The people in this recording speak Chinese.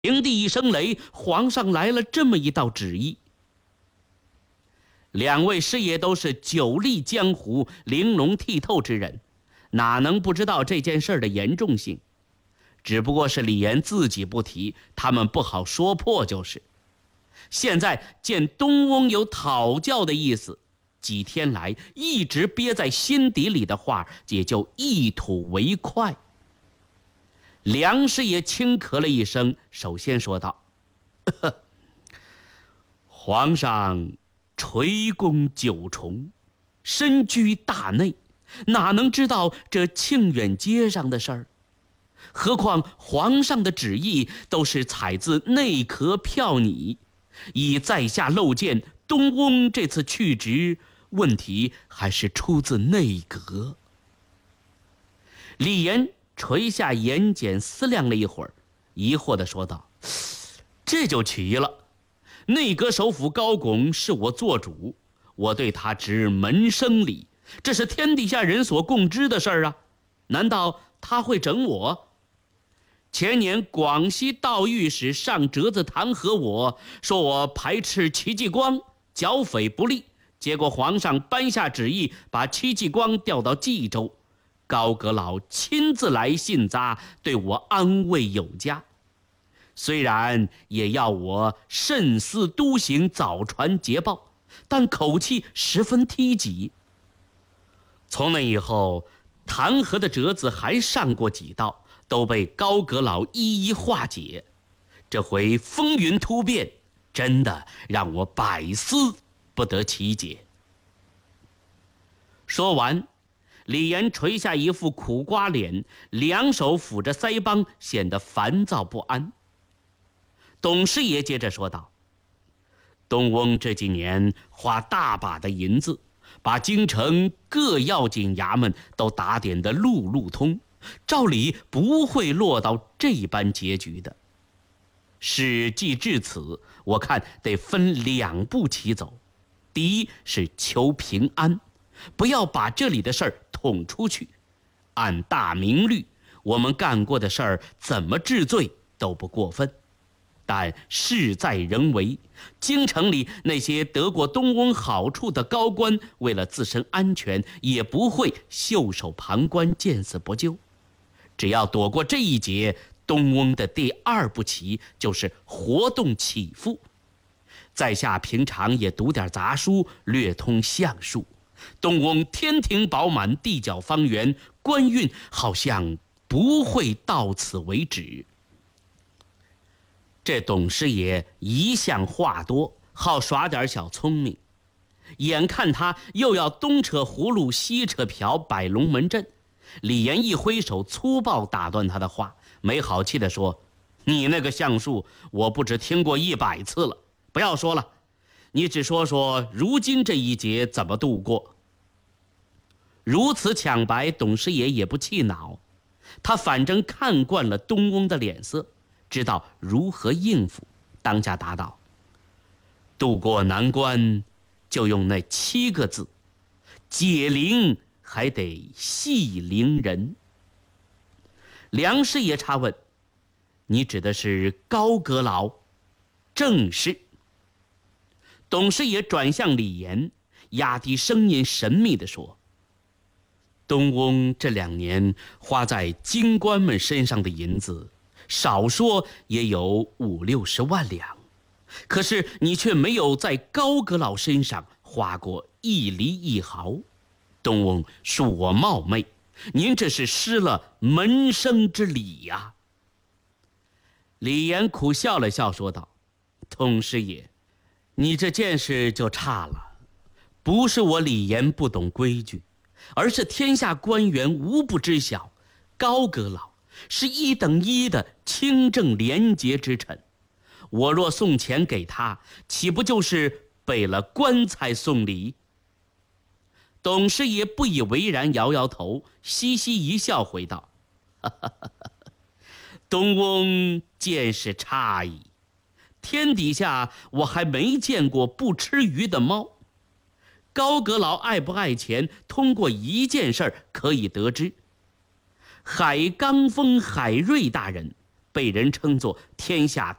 灵地一声雷，皇上来了这么一道旨意。两位师爷都是久历江湖、玲珑剔透之人，哪能不知道这件事的严重性？只不过是李岩自己不提，他们不好说破就是。现在见东翁有讨教的意思，几天来一直憋在心底里的话也就一吐为快。梁师爷轻咳了一声，首先说道：皇上垂宫九重，身居大内，哪能知道这庆远街上的事儿？何况皇上的旨意都是采自内阁票拟，以在下漏见东翁这次去职，问题还是出自内阁。李岩垂下眼睑思量了一会儿，疑惑地说道：这就奇了，内阁首辅高拱是我做主，我对他执门生礼，这是天底下人所共知的事儿啊，难道他会整我？前年广西道御史上折子弹劾我，说我排斥戚继光，剿匪不力，结果皇上颁下旨意，把戚继光调到冀州，高阁老亲自来信札，对我安慰有加，虽然也要我慎思督行，早传捷报，但口气十分梯级。从那以后，弹劾的折子还上过几道，都被高阁老一一化解。这回风云突变，真的让我百思不得其解。说完，李岩垂下一副苦瓜脸，两手抚着腮帮，显得烦躁不安。董师爷接着说道：东翁这几年花大把的银子，把京城各要紧衙门都打点得路路通，照理不会落到这般结局的。事既至此，我看得分两步棋走。第一是求平安，不要把这里的事儿捅出去。按大明律，我们干过的事儿怎么治罪都不过分。但事在人为，京城里那些得过东翁好处的高官，为了自身安全，也不会袖手旁观，见死不救。只要躲过这一劫，东翁的第二步棋就是活动起复。在下平常也读点杂书，略通相术，东翁天庭饱满，地角方圆，官运好像不会到此为止。这董师爷一向话多，好耍点小聪明，眼看他又要东扯葫芦西扯瓢，摆龙门阵，李岩一挥手粗暴打断他的话，没好气地说：你那个相术我不止听过100次了，不要说了，你只说说如今这一劫怎么度过。如此抢白，董师爷也不气恼，他反正看惯了东翁的脸色，知道如何应付，当下答道：渡过难关就用那7个字，解铃还得系铃人。梁师爷插问：你指的是高阁老？正是。董师爷转向李岩，压低声音神秘地说：东翁这2年花在京官们身上的银子，少说也有50-60万两，可是你却没有在高阁老身上花过1厘1毫。东翁恕我冒昧，您这是失了门生之礼呀。李岩苦笑了笑，说道：董师爷，你这见识就差了，不是我李岩不懂规矩，而是天下官员无不知晓，高阁老是1等1的清正廉洁之臣，我若送钱给他，岂不就是背了棺材送礼？董师爷不以为然，摇摇头，嘻嘻一笑，回道：东翁见识差矣，天底下我还没见过不吃鱼的猫。高阁老爱不爱钱，通过一件事可以得知。海刚峰海瑞大人被人称作天下